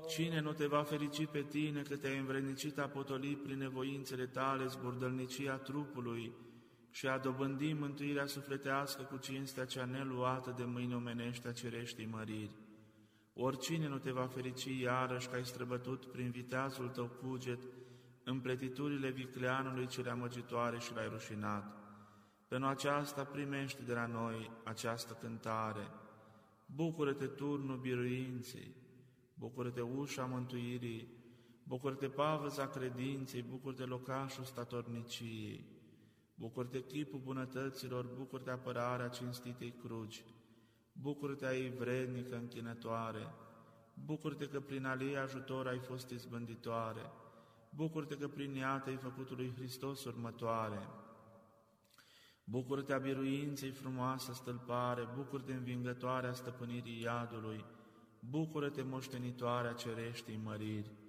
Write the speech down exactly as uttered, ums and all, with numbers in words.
Cine nu te va ferici pe tine că te-ai învrednicit a potoli prin nevoințele tale zburdălnicia trupului și a dobândi mântuirea sufletească cu cinstea cea neluată de mâini omenești a cereștii măriri? Oricine nu te va ferici iarăși că ai străbătut prin viteazul tău cuget împletiturile vicleanului cele amăgitoare și l-ai rușinat. Pentru aceasta primești de la noi această cântare. Bucură-te, turnul biruinței, bucură-te, ușa mântuirii, bucură-te, pavăza credinței, bucură-te, locașul statorniciei, bucură-te, chipul bunătăților, bucură-te, apărarea cinstitei cruci, bucură-te, ai vrednică închinătoare, bucură-te că prin a ei ajutor ai fost izbânditoare, bucură-te că prin ea te-ai făcut lui Hristos următoare, bucură-te a biruinței frumoasă stâlpare, bucură-te învingătoarea stăpânirii iadului, bucură-te moștenitoarea cereștii măriri.